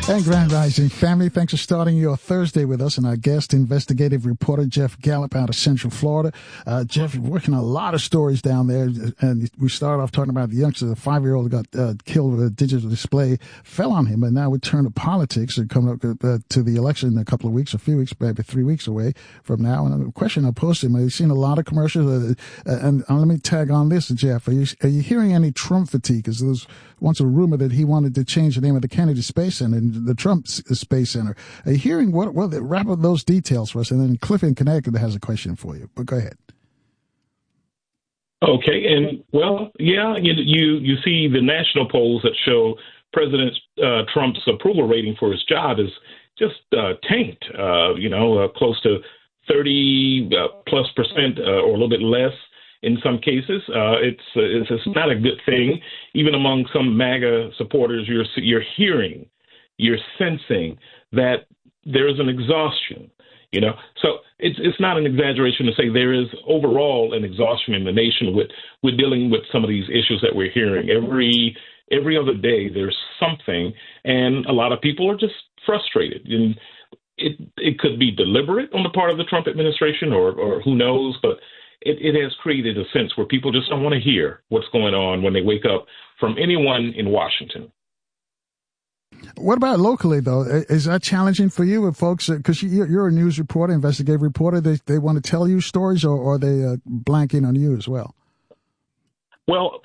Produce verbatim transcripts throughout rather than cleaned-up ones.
And Grand Rising family, thanks for starting your Thursday with us and our guest, investigative reporter Jeff Gallup out of Central Florida. Uh, Jeff, you're working a lot of stories down there, and we started off talking about the youngster, the five-year-old who got uh, killed with a digital display, fell on him, and now we turn to politics and coming up uh, to the election in a couple of weeks, a few weeks, maybe three weeks away from now. And the question I posed to him, I've seen a lot of commercials, uh, and uh, let me tag on this, Jeff. Are you, are you hearing any Trump fatigue? Because there was once a rumor that he wanted to change the name of the Kennedy Space Center and the Trump Space Center. Are you hearing what? Well, wrap up those details for us, and then Cliff in Connecticut has a question for you. But go ahead. Okay, and well, yeah, you you, you see the national polls that show President uh, Trump's approval rating for his job is just uh, tanked. Uh, you know, uh, close to thirty uh, plus percent, uh, or a little bit less. In some cases, uh, it's, it's it's not a good thing. Even among some MAGA supporters, you're you're hearing, you're sensing that there's an exhaustion. You know, so it's it's not an exaggeration to say there is overall an exhaustion in the nation with with dealing with some of these issues that we're hearing every every other day. There's something, and a lot of people are just frustrated. And it it could be deliberate on the part of the Trump administration, or or who knows, but It, it has created a sense where people just don't want to hear what's going on when they wake up from anyone in Washington. What about locally, though? Is that challenging for you with folks? Because you're, you're a news reporter, investigative reporter. They they want to tell you stories, or, or are they uh, blanking on you as well? Well,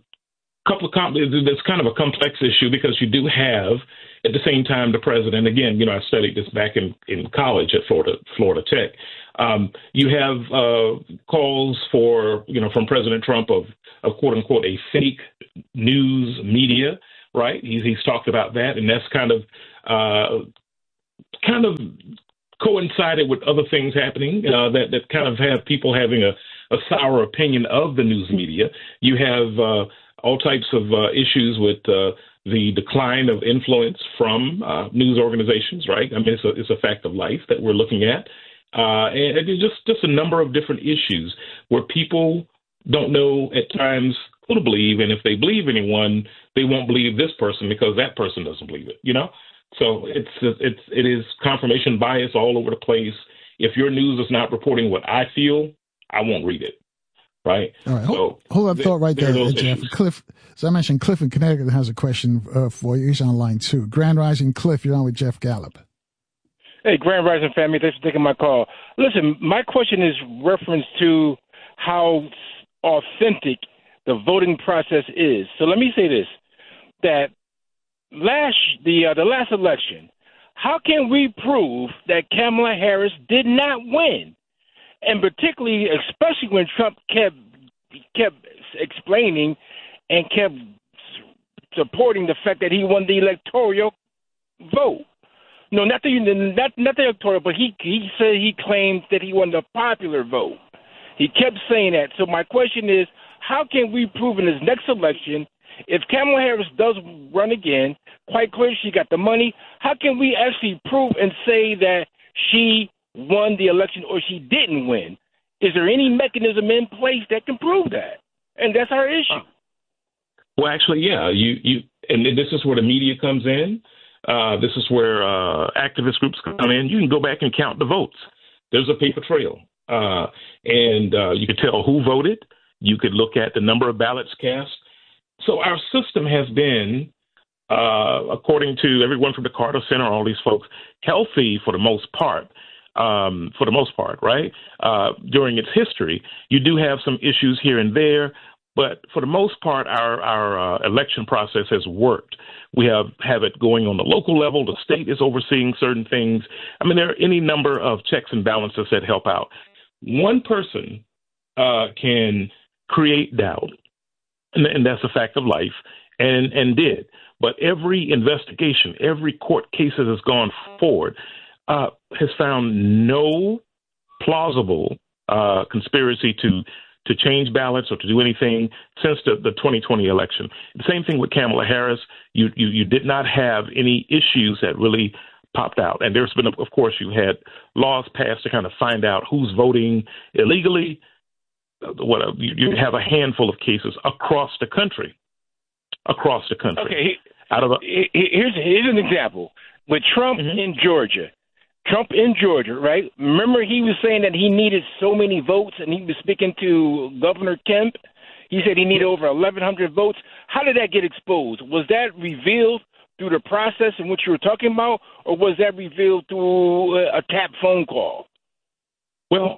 a couple of com- it's kind of a complex issue because you do have, at the same time, the president. Again, you know, I studied this back in, in college at Florida Florida Tech. Um, you have uh, calls for, you know, from President Trump of, of quote unquote a fake news media, right? He's, he's talked about that, and that's kind of uh, kind of coincided with other things happening uh, that that kind of have people having a, a sour opinion of the news media. You have uh, all types of uh, issues with uh, the decline of influence from uh, news organizations, right? I mean, it's a, it's a fact of life that we're looking at. Uh, and it's just, just a number of different issues where people don't know at times who to believe. And if they believe anyone, they won't believe this person because that person doesn't believe it, you know? So it's, it's, it is confirmation bias all over the place. If your news is not reporting what I feel, I won't read it. Right. All right. So hold, hold up thought right there, there Jeff. Issues. Cliff, as I mentioned, Cliff in Connecticut has a question uh, for you. He's on line two. Grand Rising Cliff, you're on with Jeff Gallup. Hey, Grand Rising family, thanks for taking my call. Listen, my question is reference to how authentic the voting process is. So let me say this, that last the uh, the last election, how can we prove that Kamala Harris did not win? And particularly, especially when Trump kept kept explaining and kept supporting the fact that he won the electoral vote. No, not the not, not the electoral, but he he said he claimed that he won the popular vote. He kept saying that. So my question is, how can we prove in this next election, if Kamala Harris does run again, quite clearly she got the money, how can we actually prove and say that she won the election or she didn't win? Is there any mechanism in place that can prove that? And that's our issue. Well, actually, yeah. You you and this is where the media comes in. Uh, this is where uh, activist groups come in. You can go back and count the votes. There's a paper trail, uh, and uh, you can tell who voted. You could look at the number of ballots cast. So our system has been, uh, according to everyone from the Carter Center, all these folks, healthy for the most part. Um, for the most part, right? Uh, during its history, you do have some issues here and there, but for the most part, our our uh, election process has worked. We have, have it going on the local level. The state is overseeing certain things. I mean, there are any number of checks and balances that help out. One person uh, can create doubt, and, and that's a fact of life, and, and did. But every investigation, every court case that has gone forward uh, has found no plausible uh, conspiracy to to change ballots or to do anything since the, the twenty twenty election. The same thing with Kamala Harris. You, you you did not have any issues that really popped out. And there's been, of course, you had laws passed to kind of find out who's voting illegally. What you, you have a handful of cases across the country. Across the country. Okay. Out of a, here's here's an example. with Trump mm-hmm. in Georgia. Trump in Georgia, right? Remember he was saying that he needed so many votes, and he was speaking to Governor Kemp. He said he needed over eleven hundred votes. How did that get exposed? Was that revealed through the process in which you were talking about, or was that revealed through a tap phone call? Well,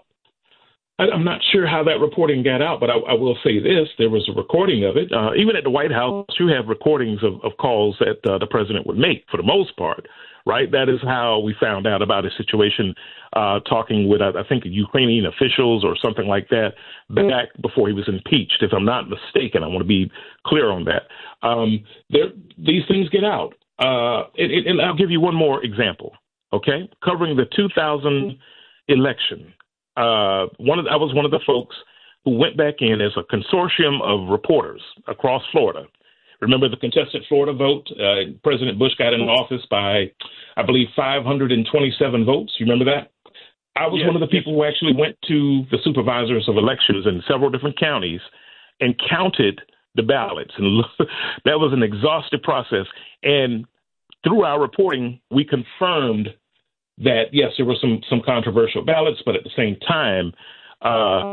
I'm not sure how that reporting got out, but I, I will say this. There was a recording of it. Uh, even at the White House, you have recordings of, of calls that uh, the president would make for the most part, right? That is how we found out about his situation, uh, talking with, I think, Ukrainian officials or something like that back before he was impeached, if I'm not mistaken. I want to be clear on that. Um, there, these things get out. Uh, it, it, and I'll give you one more example, okay? Covering the two thousand election. Uh, one of the, I was one of the folks who went back in as a consortium of reporters across Florida. Remember the contested Florida vote? Uh, President Bush got in office by, I believe, five hundred twenty-seven votes. You remember that? I was yes. one of the people who actually went to the supervisors of elections in several different counties and counted the ballots. And that was an exhaustive process. And through our reporting, we confirmed that, yes, there were some, some controversial ballots, but at the same time, uh,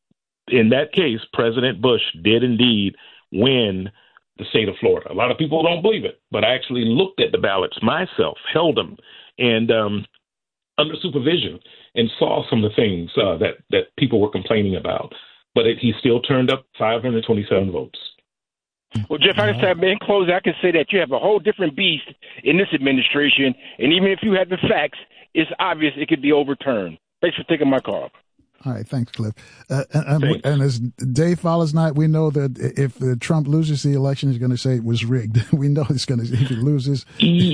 in that case, President Bush did indeed win the state of Florida. A lot of people don't believe it, but I actually looked at the ballots myself, held them, and um, under supervision, and saw some of the things uh, that, that people were complaining about. But it, he still turned up five hundred twenty-seven votes. Well, Jeff, I said, in closing, I can say that you have a whole different beast in this administration, and even if you had the facts, it's obvious it could be overturned. Thanks for taking my call. All right, thanks, Cliff. Uh, and, thanks. and as day follows night, we know that if uh, Trump loses the election, he's going to say it was rigged. We know he's going to, if he loses.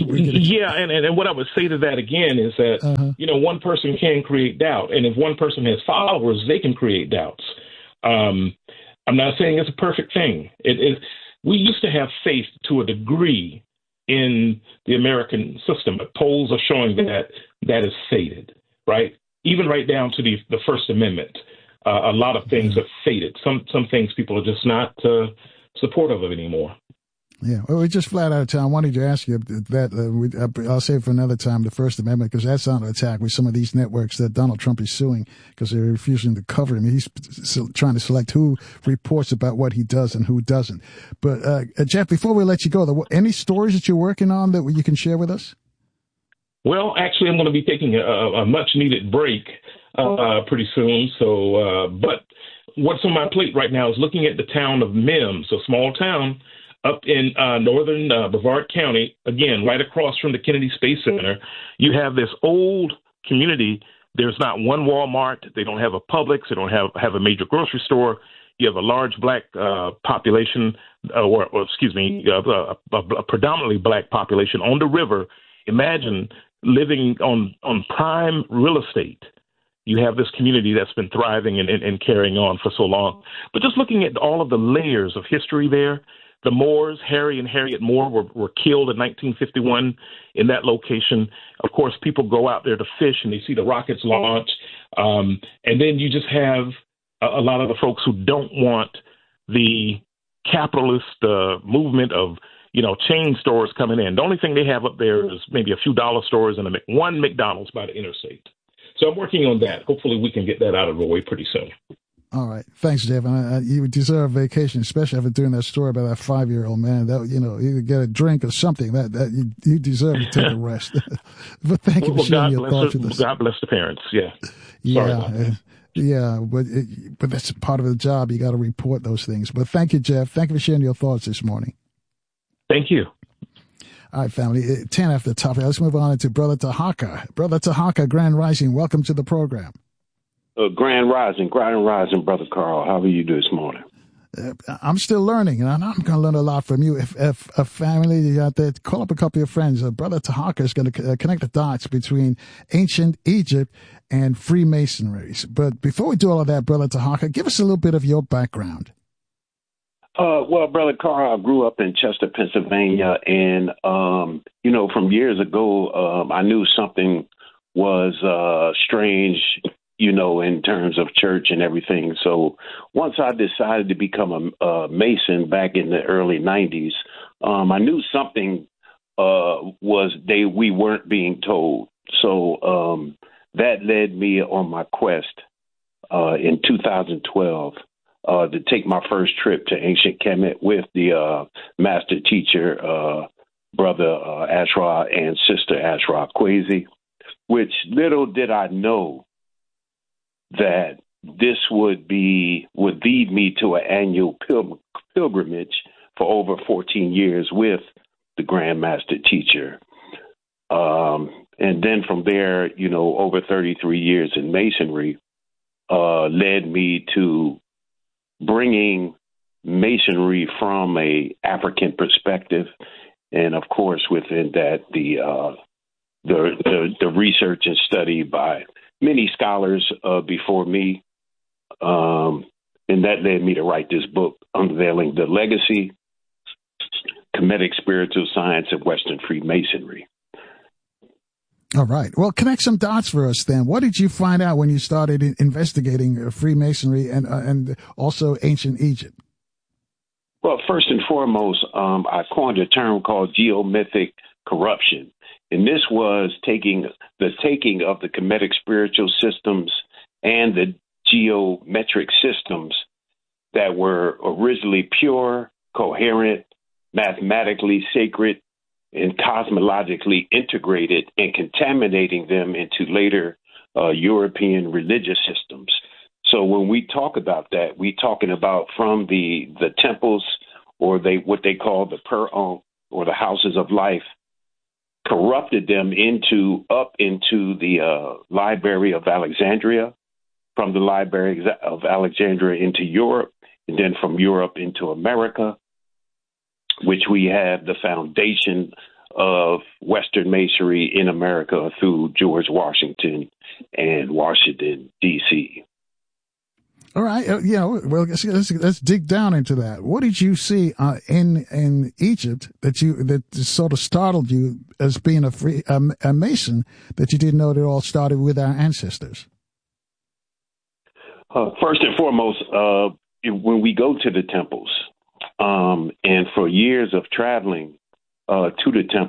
Yeah, and, and what I would say to that again is that, uh-huh. you know, one person can create doubt. And if one person has followers, they can create doubts. Um, I'm not saying it's a perfect thing. It is. We used to have faith to a degree in the American system, but polls are showing that that is faded, right? Even right down to the, the First Amendment, uh, a lot of things have faded. Some some things people are just not uh, supportive of anymore. Yeah, well, we're just flat out of time. I wanted to ask you that. Uh, we, I'll save for another time the First Amendment, because that's under attack with some of these networks that Donald Trump is suing because they're refusing to cover him. He's trying to select who reports about what he does and who doesn't. But, uh, Jeff, before we let you go, though, any stories that you're working on that you can share with us? Well, actually, I'm going to be taking a, a much-needed break uh, pretty soon. So, uh, but what's on my plate right now is looking at the town of Mims, a small town up in uh, northern uh, Brevard County, again, right across from the Kennedy Space Center. You have this old community. There's not one Walmart. They don't have a Publix. They don't have, have a major grocery store. You have a large black uh, population, uh, or, or excuse me, uh, a, a, a predominantly black population on the river. Imagine living on, on prime real estate. You have this community that's been thriving and, and, and carrying on for so long. But just looking at all of the layers of history there, the Moores, Harry and Harriet Moore, were, were killed in nineteen fifty-one in that location. Of course, people go out there to fish and they see the rockets launch. Um, and then you just have a, a lot of the folks who don't want the capitalist uh, movement of, you know, chain stores coming in. The only thing they have up there is maybe a few dollar stores and a, one McDonald's by the interstate. So I'm working on that. Hopefully we can get that out of the way pretty soon. All right. Thanks, Jeff. And uh, you deserve a vacation, especially after doing that story about that five-year-old man. That, you know, either get a drink or something. That, that you, you deserve to take a rest. But thank you well, for sharing God your thoughts with us. God bless the parents. Yeah. Yeah. Uh, yeah. But, it, but that's part of the job. You got to report those things. But thank you, Jeff. Thank you for sharing your thoughts this morning. Thank you. All right, family. ten after the top. Let's move on to Brother Tahaka. Brother Tahaka, Grand Rising. Welcome to the program. Uh, Grand Rising, Grand Rising, Brother Carl. How are you this morning? Uh, I'm still learning, and I'm going to learn a lot from you. If, if a family out there, call up a couple of friends. Uh, Brother Tahaka is going to uh, connect the dots between ancient Egypt and Freemasonries. But before we do all of that, Brother Tahaka, give us a little bit of your background. Uh, well, Brother Carl, I grew up in Chester, Pennsylvania, and, um, you know, from years ago, um, I knew something was uh, strange, you know, in terms of church and everything. So once I decided to become a, a Mason back in the early nineties, um, I knew something uh, was they we weren't being told. So um, that led me on my quest uh, in two thousand twelve uh, to take my first trip to ancient Kemet with the uh, master teacher, uh, brother uh, Ashra and sister Ashra Kwesi, which little did I know that this would be would lead me to an annual pil- pilgrimage for over fourteen years with the Grand Master Teacher. Um, and then from there, you know, over thirty-three years in Masonry uh, led me to bringing Masonry from a African perspective. And of course, within that, the, uh, the, the, the research and study by many scholars uh, before me. Um, and that led me to write this book, Unveiling the Legacy, Kemetic Spiritual Science of Western Freemasonry. All right. Well, connect some dots for us then. What did you find out when you started investigating Freemasonry and uh, and also ancient Egypt? Well, first and foremost, um, I coined a term called geomythic corruption. And this was taking the taking of the Kemetic spiritual systems and the geometric systems that were originally pure, coherent, mathematically sacred, and cosmologically integrated, and contaminating them into later uh, European religious systems. So when we talk about that, we're talking about from the, the temples, or they what they call the Per-Ankh, or the houses of life, corrupted them into up into the uh, Library of Alexandria, from the Library of Alexandria into Europe, and then from Europe into America, which we have the foundation of Western Masonry in America through George Washington and Washington, D C All right. Uh, you know, well, let's, let's, let's dig down into that. What did you see uh, in in Egypt that you that sort of startled you as being a free a, a Mason, that you didn't know that it all started with our ancestors? Uh, first and foremost, uh, when we go to the temples, um, and for years of traveling uh, to the temples,